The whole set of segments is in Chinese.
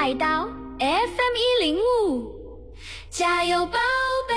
来到 FM105，加油宝贝。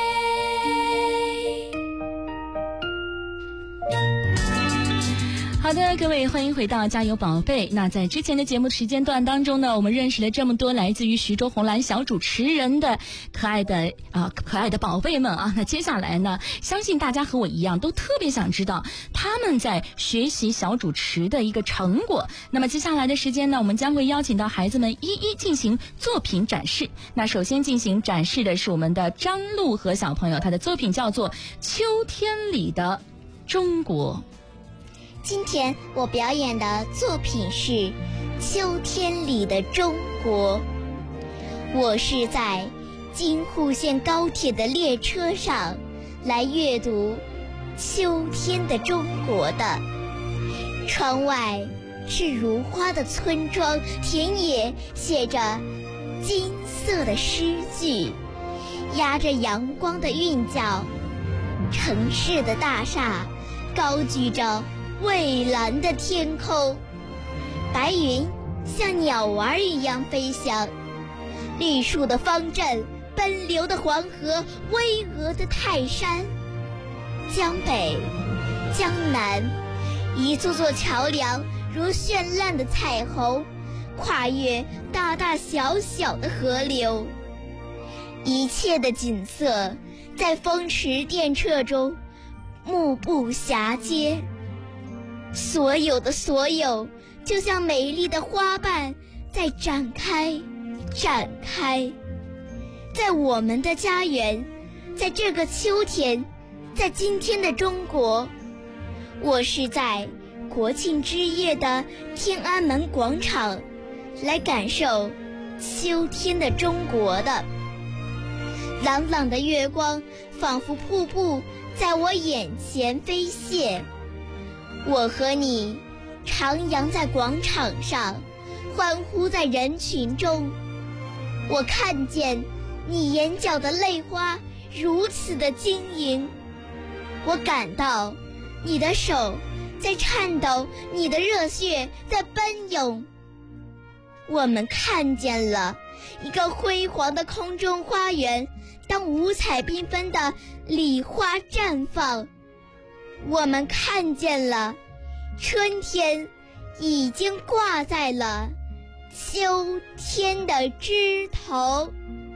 好的，各位，欢迎回到加油宝贝。那在之前的节目时间段当中呢，我们认识了这么多来自于徐州红蓝小主持人的可爱的宝贝们啊。那接下来呢，相信大家和我一样都特别想知道他们在学习小主持的一个成果。那么接下来的时间呢，我们将会邀请到孩子们一一进行作品展示。那首先进行展示的是我们的张璐和小朋友，他的作品叫做《秋天里的中国》。 今天我表演的作品是《秋天里的中国》。我是在京沪线高铁的列车上来阅读秋天的中国的。窗外是如花的村庄，田野写着金色的诗句，压着阳光的韵脚。城市的大厦高举着蔚蓝的天空，白云像鸟儿一样飞翔，绿树的方阵，奔流的黄河，巍峨的泰山，江北江南，一座座桥梁如绚烂的彩虹，跨越大大小小的河流。一切的景色在风驰电掣中目不暇接，所有的所有就像美丽的花瓣在展开展开。在我们的家园，在这个秋天，在今天的中国，我是在国庆之夜的天安门广场来感受秋天的中国的。朗朗的月光仿佛瀑布在我眼前飞泻，我和你徜徉在广场上，欢呼在人群中。我看见你眼角的泪花如此的晶莹，我感到你的手在颤抖，你的热血在奔涌。我们看见了一个辉煌的空中花园，当五彩缤纷的礼花绽放。我们看见了春天已经挂在了秋天的枝头。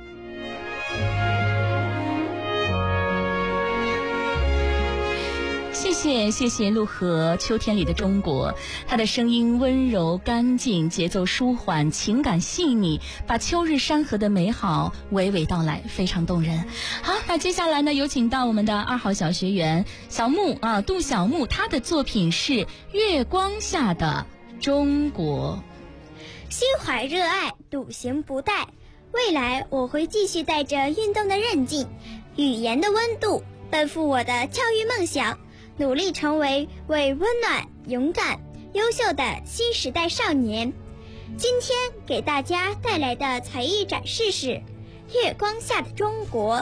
谢谢陆河，《秋天里的中国》，他的声音温柔干净，节奏舒缓，情感细腻，把秋日山河的美好娓娓道来，非常动人。好，那接下来呢，有请到我们的2号小学员小木杜小木，他的作品是《月光下的中国》。 心怀热爱，笃行不怠，未来我会继续带着运动的韧劲，语言的温度，奔赴我的教育梦想，努力成为温暖、勇敢、优秀的新时代少年。今天给大家带来的才艺展示是《月光下的中国》。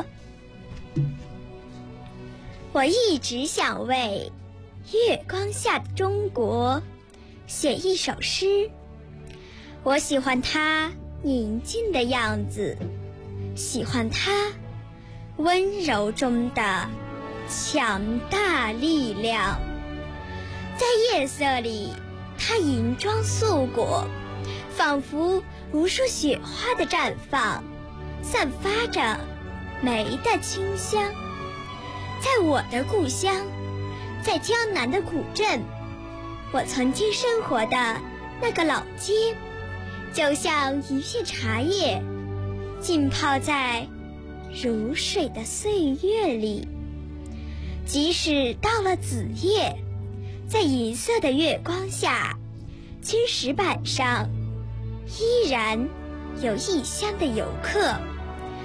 我一直想为月光下的中国写一首诗。我喜欢它宁静的样子，喜欢它温柔中的强大力量。在夜色里，它银装素裹，仿佛无数雪花的绽放，散发着梅的清香。在我的故乡，在江南的古镇，我曾经生活的那个老街，就像一片茶叶，浸泡在如水的岁月里。即使到了子夜，在银色的月光下，青石板上依然有异乡的游客